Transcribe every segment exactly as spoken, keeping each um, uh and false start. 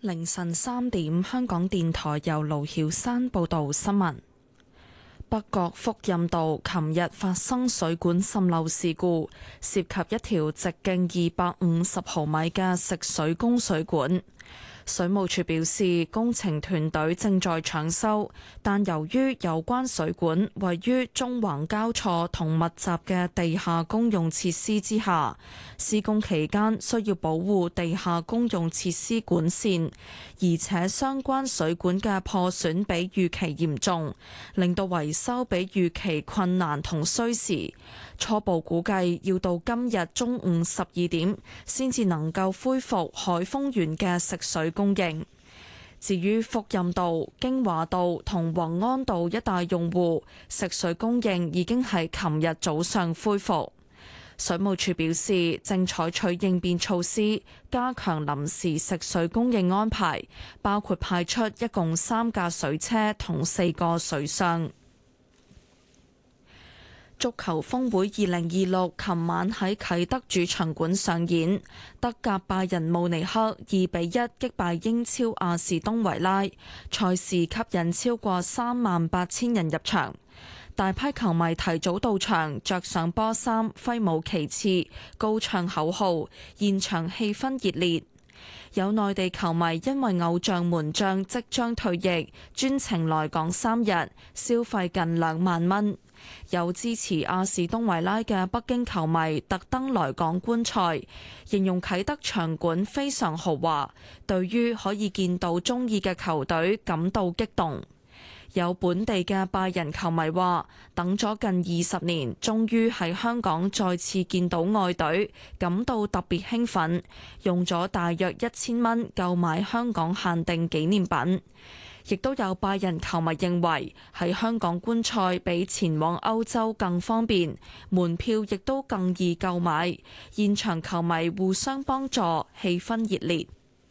凌晨三點，香港電台由盧曉山報道新聞。北角福蔭道琴日發生水管滲漏事故，涉及一條直徑二百五十毫米嘅食水供水管。水務署表示，工程團隊正在搶修，但由於有關水管位於中橫交錯同密集嘅地下公用設施之下，施工期間需要保護地下公用設施管線，而且相關水管嘅破損比預期嚴重，令到維修比預期困難同需時。初步估計要到今日中午十二點先至能夠恢復海豐園嘅食水供應。至於福蔭道、京華道同宏安道一帶用戶，食水供應已經係琴日早上恢復。水務署表示，正採取應變措施，加強臨時食水供應安排，包括派出一共三架水車同四個水箱。足球峰會二零二六琴晚喺啟德主場館上演，德甲拜仁慕尼黑二比一擊敗英超阿士東維拉，賽事吸引超過三萬八千人入場。大批球迷提早到場，着上波衫，揮舞旗幟，高唱口號，現場氣氛熱烈。有內地球迷因為偶像門將即將退役，專程來港三日，消費近兩萬蚊。有支持阿士東維拉嘅北京球迷特登來港觀賽，形容啟德場館非常豪華，對於可以見到中意嘅球隊感到激動。有本地嘅拜仁球迷話，等咗近二十年，終於喺香港再次見到愛隊，感到特別興奮，用咗大約一千蚊購買香港限定紀念品。亦都有拜仁球迷認為喺香港觀賽比前往歐洲更方便，門票亦都更易購買，現場球迷互相幫助，氣氛熱烈。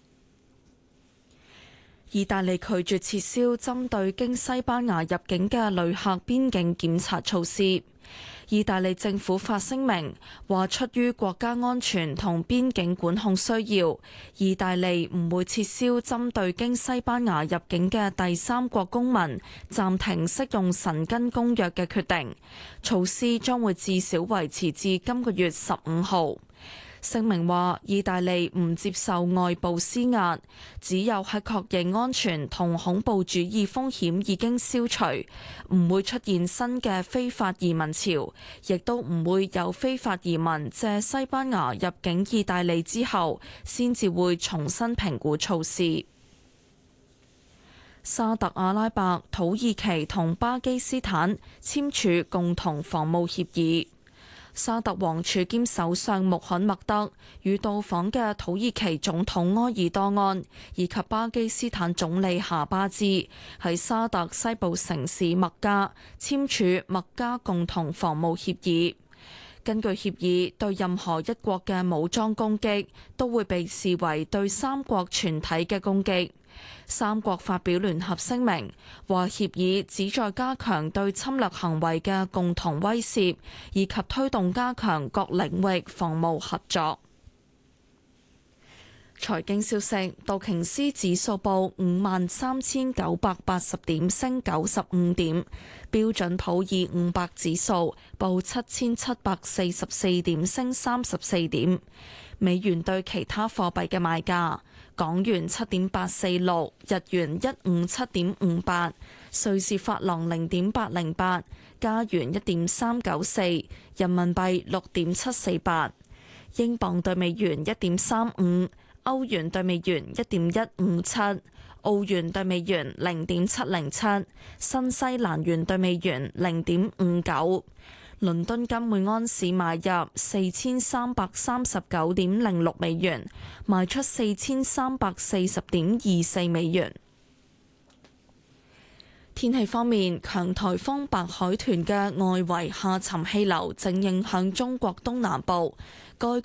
意大利拒絕撤銷針對經西班牙入境嘅旅客邊境檢查措施。意大利政府發聲明話，出於國家安全同邊境管控需要，意大利唔會撤銷針對經西班牙入境嘅第三國公民暫停適用申根公約嘅決定。措施將會至少維持至今個月十五號。聲明話，意大利唔接受外部施壓，只有喺確認安全同恐怖主義風險已經消除，唔會出現新嘅非法移民潮，亦都唔會有非法移民借西班牙入境意大利之後，先至會重新評估措施。沙特阿拉伯、土耳其同巴基斯坦簽署共同防務協議。沙特王儲兼首相穆罕默德與到訪嘅土耳其總統埃爾多安以及巴基斯坦總理夏巴茲喺沙特西部城市麥加簽署麥加共同防務協議。根據協議，對任何一國嘅武裝攻擊都會被視為對三國全體嘅攻擊。三國發表聯合聲明，話協議旨在加強對侵略行為嘅共同威懾，以及推動加強各領域防務合作。財經消息，道瓊斯指數報五萬三千九百八十點，升九十五點；標準普爾五百指數報七千七百四十四點，升三十四點。美元對其他貨幣嘅賣價：港元七點八四六，日元一五七點五八，瑞士法郎零點八零八，加元一點三九四，人民幣六點七四八，英鎊對美元一點三五，歐元對美元一點一五七，澳元對美元零點七零七，新西蘭元對美元零點五九。倫敦金每安士買入四千三百三十九點零六美元，賣出四千三百四十點二四美元。天氣方面，強颱風白海豚嘅外圍下沉氣流正影響中國東南部，該